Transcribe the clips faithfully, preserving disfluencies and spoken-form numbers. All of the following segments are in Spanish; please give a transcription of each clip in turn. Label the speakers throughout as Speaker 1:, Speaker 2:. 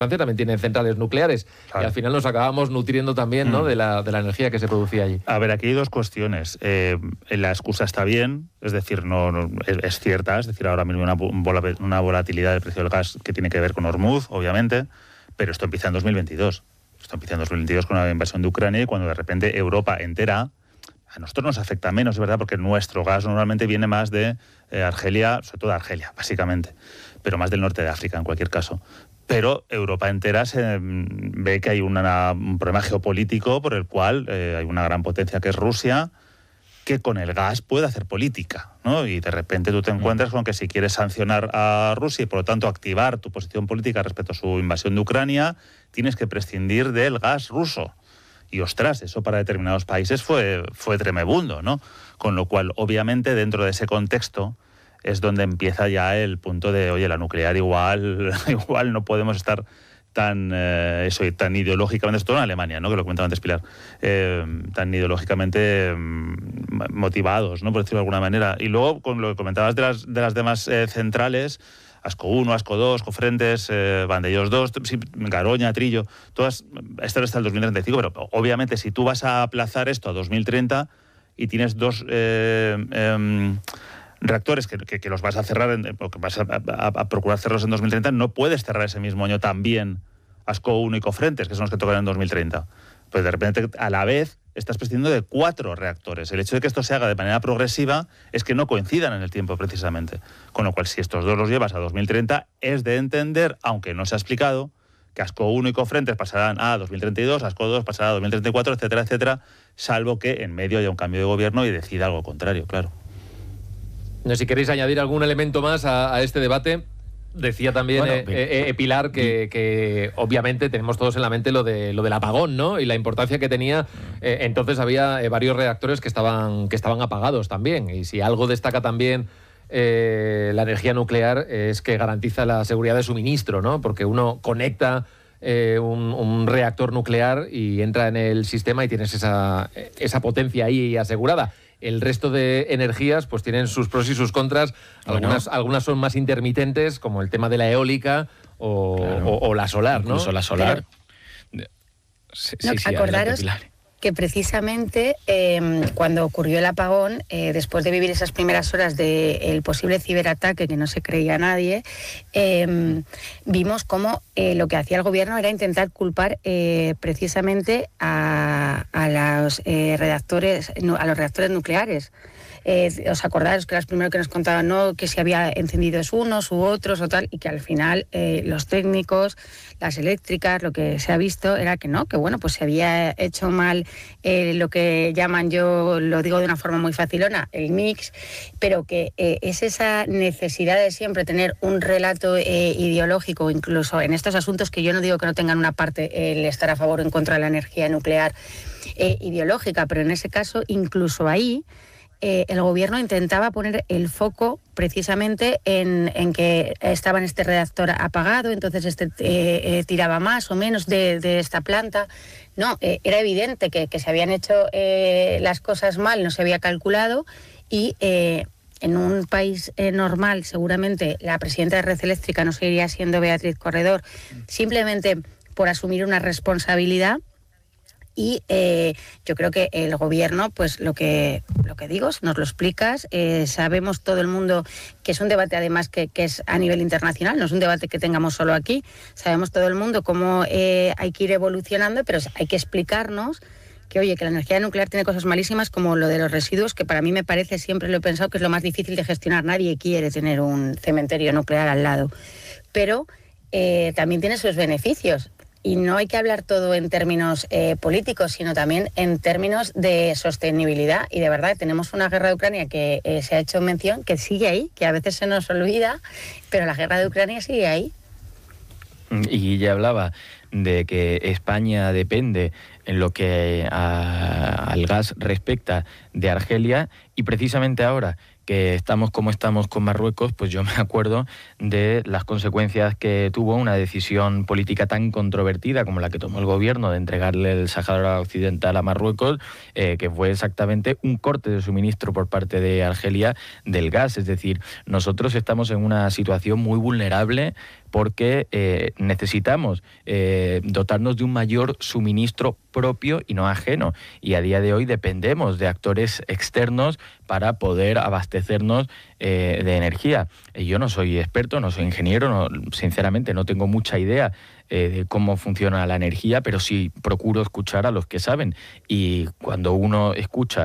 Speaker 1: Francia también tiene centrales nucleares, claro. Y al final nos acabamos nutriendo también, mm. ¿no? de, la, de la energía que se producía allí.
Speaker 2: A ver, aquí hay dos cuestiones. Eh, la excusa está bien, es decir, no, no es, es cierta, es decir, ahora mismo una, una volatilidad del precio del gas que tiene que ver con Hormuz, obviamente, pero esto empieza en dos mil veintidós. Esto empieza en dos mil veintidós con la invasión de Ucrania y cuando de repente Europa entera, a nosotros nos afecta menos, es verdad, porque nuestro gas normalmente viene más de eh, Argelia, sobre todo de Argelia, básicamente, pero más del norte de África en cualquier caso. Pero Europa entera se ve que hay una, un problema geopolítico por el cual eh, hay una gran potencia que es Rusia, que con el gas puede hacer política, ¿no? Y de repente tú te encuentras con que si quieres sancionar a Rusia y por lo tanto activar tu posición política respecto a su invasión de Ucrania, tienes que prescindir del gas ruso. Y ostras, eso para determinados países fue, fue tremebundo, ¿no? Con lo cual, obviamente, dentro de ese contexto es donde empieza ya el punto de, oye, la nuclear igual, igual no podemos estar tan eh, eso tan ideológicamente, sobre todo en Alemania, ¿no? Que lo comentaba antes Pilar, eh, tan ideológicamente eh, motivados, ¿no? Por decirlo de alguna manera. Y luego, con lo que comentabas de las, de las demás eh, centrales, Asco uno, Asco dos, Cofrentes, eh, Vandellós dos, sí, Garoña, Trillo, todas, esto hasta el dos mil treinta y cinco, pero obviamente si tú vas a aplazar esto a dos mil treinta y tienes dos eh, eh, reactores que, que, que los vas a cerrar, en, o que vas a, a, a procurar cerrarlos en dos mil treinta, no puedes cerrar ese mismo año también Asco uno y Cofrentes, que son los que tocan en dos mil treinta. Pues de repente, a la vez, estás prescindiendo de cuatro reactores. El hecho de que esto se haga de manera progresiva es que no coincidan en el tiempo, precisamente. Con lo cual, si estos dos los llevas a dos mil treinta, es de entender, aunque no se ha explicado, que Asco uno y Cofrentes pasarán a dos mil treinta y dos, Asco dos pasará a dos mil treinta y cuatro, etcétera, etcétera, salvo que en medio haya un cambio de gobierno y decida algo contrario, claro.
Speaker 1: Si queréis añadir algún elemento más a, a este debate, decía también bueno, eh, eh, Pilar que, que obviamente tenemos todos en la mente lo de lo del apagón, ¿no? Y la importancia que tenía. Eh, entonces había eh, varios reactores que estaban que estaban apagados también. Y si algo destaca también eh, la energía nuclear es que garantiza la seguridad de suministro, ¿no? Porque uno conecta eh, un, un reactor nuclear y entra en el sistema y tienes esa esa potencia ahí asegurada. El resto de energías pues tienen sus pros y sus contras. Algunas, bueno. algunas son más intermitentes, como el tema de la eólica o, claro. o, o la solar, ¿no?
Speaker 3: Incluso la solar.
Speaker 4: Pero, sí, no, sí, acordaros que precisamente eh, cuando ocurrió el apagón, eh, después de vivir esas primeras horas del posible ciberataque que no se creía nadie, eh, vimos cómo eh, lo que hacía el gobierno era intentar culpar eh, precisamente a, a los eh, reactores, a los reactores nucleares. Eh, os acordáis que las primeras que nos contaban no que se había encendidos unos u otros o tal, y que al final eh, los técnicos, las eléctricas, lo que se ha visto era que no, que bueno, pues se había hecho mal eh, lo que llaman, yo lo digo de una forma muy facilona, el mix, pero que eh, es esa necesidad de siempre tener un relato eh, ideológico, incluso en estos asuntos que yo no digo que no tengan una parte eh, el estar a favor o en contra de la energía nuclear eh, ideológica, pero en ese caso incluso ahí Eh, el gobierno intentaba poner el foco precisamente en, en que estaba en este reactor apagado, entonces este eh, eh, tiraba más o menos de, de esta planta. No, eh, era evidente que, que se habían hecho eh, las cosas mal, no se había calculado y eh, en un país eh, normal seguramente la presidenta de Red Eléctrica no seguiría siendo Beatriz Corredor, simplemente por asumir una responsabilidad. Y eh, yo creo que el gobierno, pues lo que lo que digo, nos lo explicas, eh, sabemos todo el mundo que es un debate además que, que es a nivel internacional, no es un debate que tengamos solo aquí, sabemos todo el mundo cómo eh, hay que ir evolucionando, pero hay que explicarnos que, oye, que la energía nuclear tiene cosas malísimas como lo de los residuos, que para mí me parece, siempre lo he pensado, que es lo más difícil de gestionar. Nadie quiere tener un cementerio nuclear al lado, pero eh, también tiene sus beneficios. Y no hay que hablar todo en términos eh, políticos, sino también en términos de sostenibilidad. Y de verdad, tenemos una guerra de Ucrania que eh, se ha hecho mención, que sigue ahí, que a veces se nos olvida, pero la guerra de Ucrania sigue ahí.
Speaker 3: Y ya hablaba de que España depende en lo que a, al gas respecta de Argelia, y precisamente ahora que estamos como estamos con Marruecos, pues yo me acuerdo de las consecuencias que tuvo una decisión política tan controvertida como la que tomó el gobierno de entregarle el Sáhara Occidental a Marruecos, eh, que fue exactamente un corte de suministro por parte de Argelia del gas. Es decir, nosotros estamos en una situación muy vulnerable porque eh, necesitamos eh, dotarnos de un mayor suministro propio y no ajeno. Y a día de hoy dependemos de actores externos para poder abastecernos eh, de energía. Y yo no soy experto, no soy ingeniero, no, sinceramente no tengo mucha idea eh, de cómo funciona la energía, pero sí procuro escuchar a los que saben. Y cuando uno escucha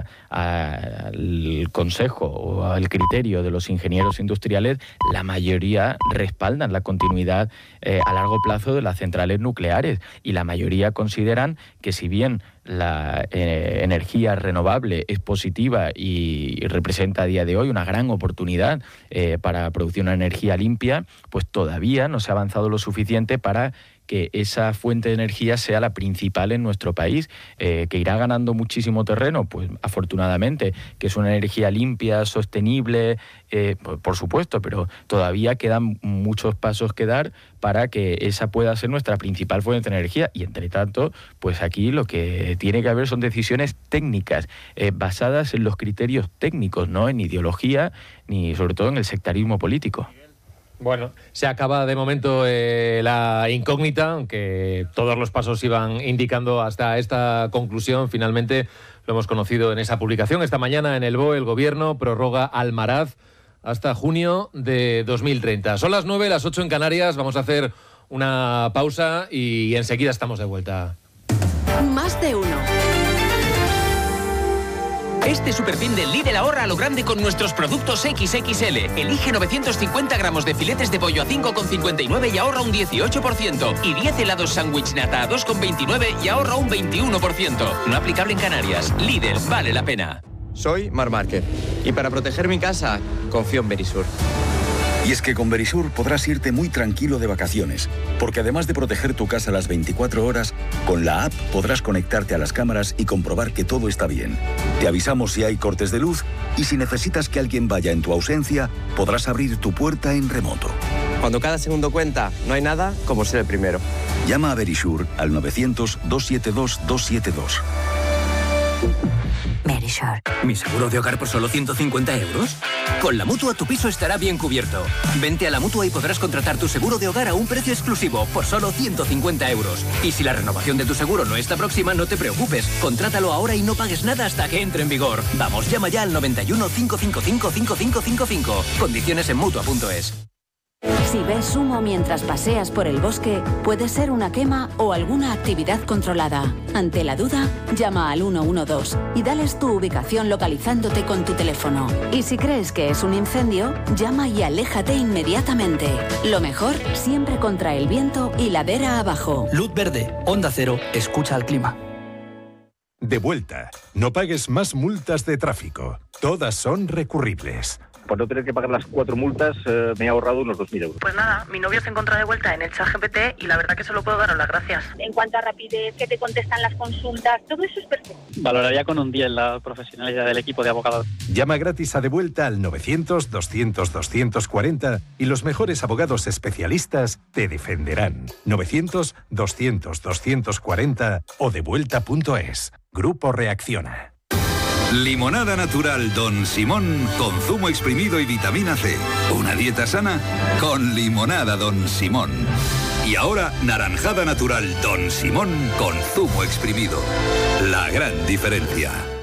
Speaker 3: al consejo o al criterio de los ingenieros industriales, la mayoría respaldan la continuidad eh, a largo plazo de las centrales nucleares, y la mayoría consideran que si bien la eh, energía renovable es positiva y, y representa a día de hoy una gran oportunidad eh, para producir una energía limpia, pues todavía no se ha avanzado lo suficiente para que esa fuente de energía sea la principal en nuestro país, eh, que irá ganando muchísimo terreno, pues afortunadamente, que es una energía limpia, sostenible, eh, por supuesto, pero todavía quedan muchos pasos que dar para que esa pueda ser nuestra principal fuente de energía. Y entre tanto, pues aquí lo que tiene que haber son decisiones técnicas, eh, basadas en los criterios técnicos, no en ideología, ni sobre todo en el sectarismo político.
Speaker 1: Bueno, se acaba de momento eh, la incógnita, aunque todos los pasos iban indicando hasta esta conclusión. Finalmente lo hemos conocido en esa publicación. Esta mañana en el B O E el Gobierno prorroga Almaraz hasta junio de dos mil treinta. Son las nueve, las ocho en Canarias. Vamos a hacer una pausa y enseguida estamos de vuelta.
Speaker 5: Más de uno.
Speaker 6: Este superfin del Lidl ahorra a lo grande con nuestros productos equis equis ele. Elige novecientos cincuenta gramos de filetes de pollo a cinco con cincuenta y nueve y ahorra un dieciocho por ciento. Y diez helados sándwich nata a dos con veintinueve y ahorra un veintiuno por ciento. No aplicable en Canarias. Lidl, vale la pena.
Speaker 7: Soy Marc Márquez y para proteger mi casa confío en Verisur.
Speaker 8: Y es que con Verisur podrás irte muy tranquilo de vacaciones, porque además de proteger tu casa las veinticuatro horas, con la app podrás conectarte a las cámaras y comprobar que todo está bien. Te avisamos si hay cortes de luz y si necesitas que alguien vaya en tu ausencia, podrás abrir tu puerta en remoto.
Speaker 7: Cuando cada segundo cuenta, no hay nada como ser el primero.
Speaker 8: Llama a Verisur al novecientos, doscientos setenta y dos, doscientos setenta y dos.
Speaker 9: Verisur. ¿Mi seguro de hogar por solo ciento cincuenta euros? Con la Mutua tu piso estará bien cubierto. Vente a la Mutua y podrás contratar tu seguro de hogar a un precio exclusivo por solo ciento cincuenta euros. Y si la renovación de tu seguro no está próxima, no te preocupes. Contrátalo ahora y no pagues nada hasta que entre en vigor. Vamos, llama ya al noventa y uno, cinco cinco cinco, cinco cinco cinco cinco. Condiciones en Mutua punto es.
Speaker 10: Si ves humo mientras paseas por el bosque, puede ser una quema o alguna actividad controlada. Ante la duda, llama al uno uno dos y dales tu ubicación localizándote con tu teléfono. Y si crees que es un incendio, llama y aléjate inmediatamente. Lo mejor, siempre contra el viento y ladera abajo.
Speaker 11: Luz verde, Onda Cero, escucha al clima.
Speaker 12: De vuelta. No pagues más multas de tráfico. Todas son recurribles.
Speaker 13: Por no tener que pagar las cuatro multas, eh, me he ahorrado unos dos mil euros.
Speaker 14: Pues nada, mi novio se encontró de vuelta en el ChatGPT y la verdad que solo puedo daros las gracias.
Speaker 15: En cuanto a rapidez, que te contestan las consultas, todo eso es perfecto.
Speaker 16: Valoraría con un diez la profesionalidad del equipo de abogados.
Speaker 12: Llama gratis a De Vuelta al novecientos, doscientos, doscientos cuarenta y los mejores abogados especialistas te defenderán. novecientos, doscientos, doscientos cuarenta o devuelta punto es. Grupo Reacciona.
Speaker 17: Limonada natural Don Simón con zumo exprimido y vitamina C. Una dieta sana con limonada Don Simón. Y ahora naranjada natural Don Simón con zumo exprimido. La gran diferencia.